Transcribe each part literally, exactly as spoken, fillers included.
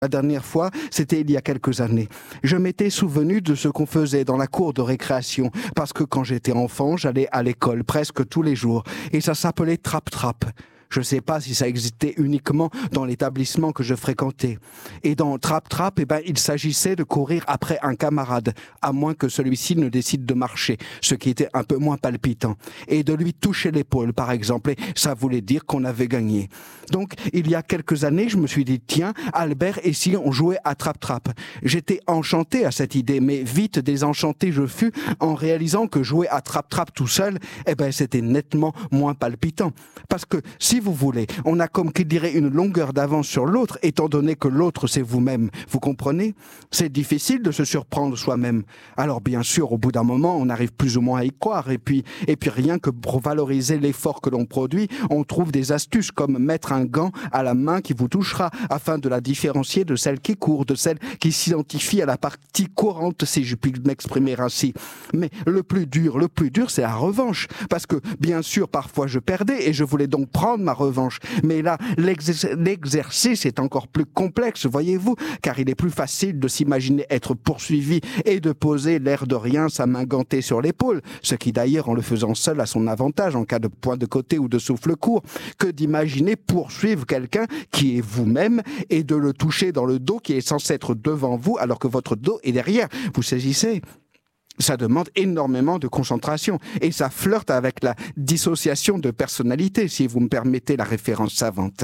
La dernière fois, c'était il y a quelques années. Je m'étais souvenu de ce qu'on faisait dans la cour de récréation, parce que quand j'étais enfant, j'allais à l'école presque tous les jours, et ça s'appelait Trap-Trap. Je ne sais pas si ça existait uniquement dans l'établissement que je fréquentais. Et dans Trap-Trap, eh ben, il s'agissait de courir après un camarade, à moins que celui-ci ne décide de marcher, ce qui était un peu moins palpitant, et de lui toucher l'épaule, par exemple, et ça voulait dire qu'on avait gagné. Donc, il y a quelques années, je me suis dit, tiens, Albert, et si on jouait à Trap-Trap? J'étais enchanté à cette idée, mais vite désenchanté je fus en réalisant que jouer à Trap-Trap tout seul, eh ben, c'était nettement moins palpitant. Parce que si vous voulez, on a comme qui dirait une longueur d'avance sur l'autre, étant donné que l'autre c'est vous-même. Vous comprenez? C'est difficile de se surprendre soi-même. Alors bien sûr, au bout d'un moment, on arrive plus ou moins à y croire. Et puis, et puis rien que pour valoriser l'effort que l'on produit, on trouve des astuces comme mettre un gant à la main qui vous touchera, afin de la différencier de celle qui court, de celle qui s'identifie à la partie courante, si je puis m'exprimer ainsi. Mais le plus dur, le plus dur, c'est la revanche. Parce que, bien sûr, parfois je perdais et je voulais donc prendre ma revanche. Mais là, l'exer- l'exercice est encore plus complexe, voyez-vous, car il est plus facile de s'imaginer être poursuivi et de poser l'air de rien sa main gantée sur l'épaule, ce qui d'ailleurs, en le faisant seul, a son avantage en cas de point de côté ou de souffle court, que d'imaginer poursuivre quelqu'un qui est vous-même et de le toucher dans le dos qui est censé être devant vous alors que votre dos est derrière. Vous saisissez ? Ça demande énormément de concentration et ça flirte avec la dissociation de personnalité, si vous me permettez la référence savante.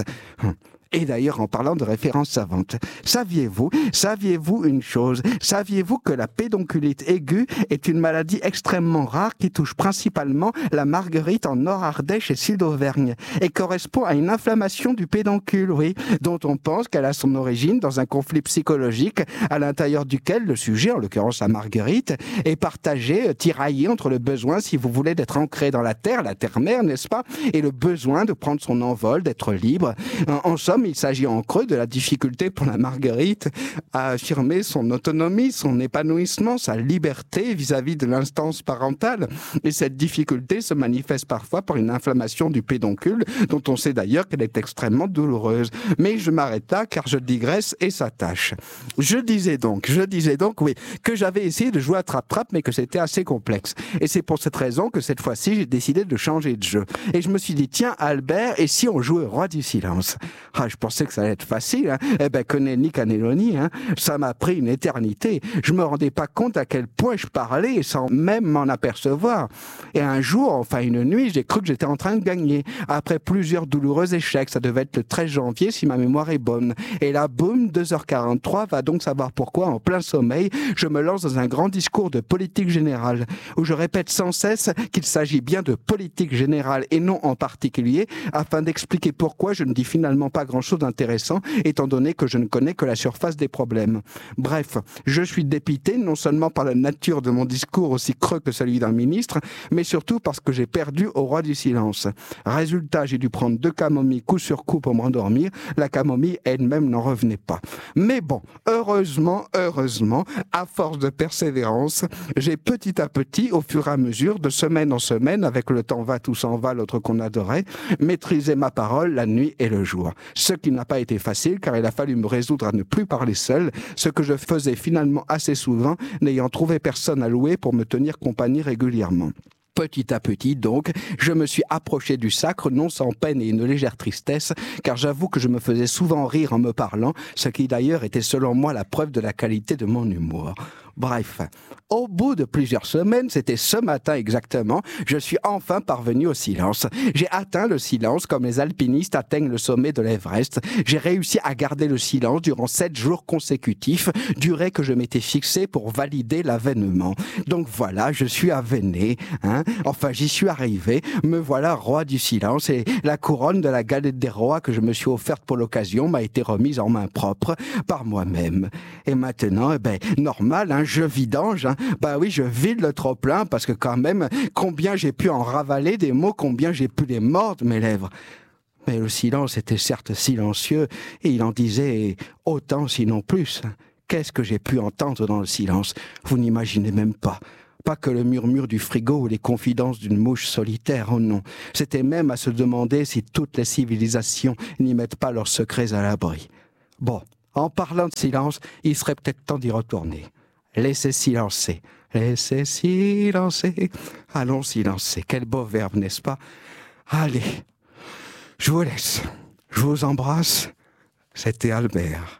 Et d'ailleurs, en parlant de références savantes, saviez-vous, saviez-vous une chose? Saviez-vous que la pédonculite aiguë est une maladie extrêmement rare qui touche principalement la marguerite en Nord-Ardèche et Sud-Auvergne et correspond à une inflammation du pédoncule, oui, dont on pense qu'elle a son origine dans un conflit psychologique à l'intérieur duquel le sujet, en l'occurrence la marguerite, est partagé, tiraillé entre le besoin, si vous voulez, d'être ancré dans la terre, la terre-mère, n'est-ce pas, et le besoin de prendre son envol, d'être libre. En, en somme, il s'agit en creux de la difficulté pour la marguerite à affirmer son autonomie, son épanouissement, sa liberté vis-à-vis de l'instance parentale. Et cette difficulté se manifeste parfois par une inflammation du pédoncule, dont on sait d'ailleurs qu'elle est extrêmement douloureuse. Mais je m'arrête là car je digresse et ça tâche. Je disais donc, je disais donc, oui, que j'avais essayé de jouer à Trap-Trap, mais que c'était assez complexe. Et c'est pour cette raison que cette fois-ci, j'ai décidé de changer de jeu. Et je me suis dit, tiens, Albert, et si on jouait au Roi du Silence? Ah, je pensais que ça allait être facile, hein. Eh ben, que nenni caneloni, hein. Ça m'a pris une éternité. Je me rendais pas compte à quel point je parlais sans même m'en apercevoir. Et un jour, enfin une nuit, j'ai cru que j'étais en train de gagner. Après plusieurs douloureux échecs, ça devait être le treize janvier si ma mémoire est bonne. Et là, boum, deux heures quarante-trois, va donc savoir pourquoi, en plein sommeil, je me lance dans un grand discours de politique générale, où je répète sans cesse qu'il s'agit bien de politique générale et non en particulier, afin d'expliquer pourquoi je ne dis finalement pas grand-chose d'intéressant, étant donné que je ne connais que la surface des problèmes. Bref, je suis dépité non seulement par la nature de mon discours aussi creux que celui d'un ministre, mais surtout parce que j'ai perdu au Roi du Silence. Résultat, j'ai dû prendre deux camomilles coup sur coup pour m'endormir. La camomille elle-même n'en revenait pas. Mais bon, heureusement, heureusement, à force de persévérance, j'ai petit à petit, au fur et à mesure, de semaine en semaine, avec le temps va, tout s'en va, l'autre qu'on adorait, maîtrisé ma parole la nuit et le jour. Ce qui n'a pas été facile, car il a fallu me résoudre à ne plus parler seul, ce que je faisais finalement assez souvent, n'ayant trouvé personne à louer pour me tenir compagnie régulièrement. Petit à petit, donc, je me suis approché du sacre, non sans peine et une légère tristesse, car j'avoue que je me faisais souvent rire en me parlant, ce qui d'ailleurs était selon moi la preuve de la qualité de mon humour. Bref, au bout de plusieurs semaines, c'était ce matin exactement, je suis enfin parvenu au silence. J'ai atteint le silence comme les alpinistes atteignent le sommet de l'Everest. J'ai réussi à garder le silence durant sept jours consécutifs, durée que je m'étais fixée pour valider l'avènement. Donc voilà, je suis avèné, hein. Enfin, j'y suis arrivé, me voilà roi du silence et la couronne de la galette des rois que je me suis offerte pour l'occasion m'a été remise en main propre par moi-même. Et maintenant, eh ben, normal, hein, je vidange, hein. Bah oui, je vide le trop-plein parce que quand même, combien j'ai pu en ravaler des mots, combien j'ai pu les mordre mes lèvres. Mais le silence était certes silencieux et il en disait autant sinon plus. Qu'est-ce que j'ai pu entendre dans le silence? Vous n'imaginez même pas. Pas que le murmure du frigo ou les confidences d'une mouche solitaire, oh non. C'était même à se demander si toutes les civilisations n'y mettent pas leurs secrets à l'abri. Bon. En parlant de silence, il serait peut-être temps d'y retourner. Laissez silencer, laissez silencer. Allons silencer, quel beau verbe, n'est-ce pas? Allez, je vous laisse, je vous embrasse. C'était Albert.